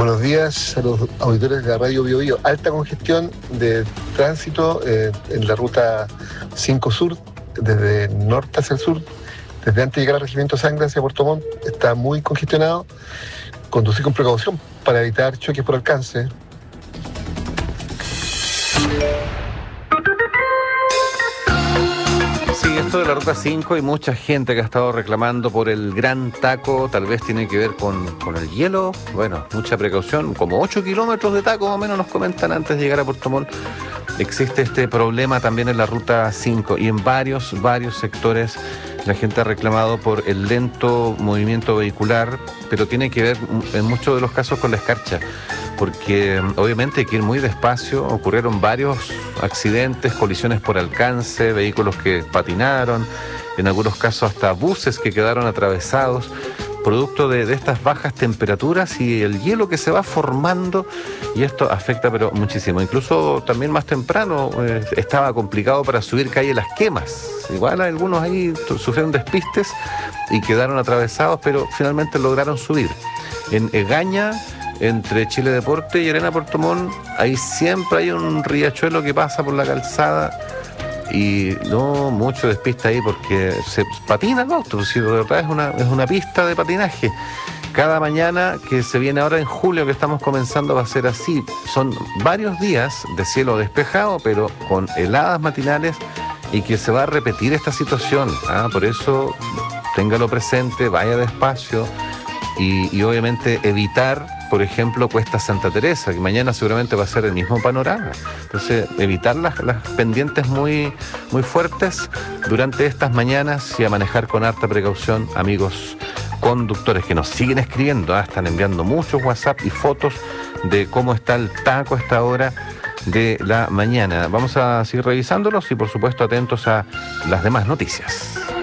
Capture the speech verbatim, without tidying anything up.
Buenos días a los auditores de la radio Bio Bio. Alta congestión de tránsito eh, en la ruta cinco Sur, desde norte hacia el sur, desde antes de llegar al Regimiento Sangre hacia Puerto Montt. Está muy congestionado. Conducir con precaución para evitar choques por alcance. Sí, esto de la ruta cinco, hay mucha gente que ha estado reclamando por el gran taco, tal vez tiene que ver con, con el hielo. Bueno, mucha precaución, como ocho kilómetros de taco más o menos nos comentan antes de llegar a Puerto Montt. Existe este problema también en la ruta cinco y en varios, varios sectores la gente ha reclamado por el lento movimiento vehicular, pero tiene que ver en muchos de los casos con la escarcha, porque obviamente hay que ir muy despacio. Ocurrieron varios accidentes, colisiones por alcance, vehículos que patinaron, en algunos casos hasta buses que quedaron atravesados, producto de, de estas bajas temperaturas y el hielo que se va formando, y esto afecta pero muchísimo. Incluso también más temprano eh, estaba complicado para subir calle Las Quemas. Igual algunos ahí sufrieron despistes y quedaron atravesados, pero finalmente lograron subir. En Egaña, entre Chile Deporte y Arena Puerto Montt, ahí siempre hay un riachuelo que pasa por la calzada y no mucho despista ahí porque se patina el auto, si de verdad es una, es una pista de patinaje. Cada mañana que se viene ahora en julio, que estamos comenzando, va a ser así. Son varios días de cielo despejado, pero con heladas matinales, y que se va a repetir esta situación, ¿ah? Por eso téngalo presente, vaya despacio y, y obviamente evitar, por ejemplo, Cuesta Santa Teresa, que mañana seguramente va a ser el mismo panorama. Entonces, evitar las, las pendientes muy, muy fuertes durante estas mañanas y a manejar con harta precaución, amigos conductores que nos siguen escribiendo, ¿eh? Están enviando muchos WhatsApp y fotos de cómo está el taco a esta hora de la mañana. Vamos a seguir revisándolos y, por supuesto, atentos a las demás noticias.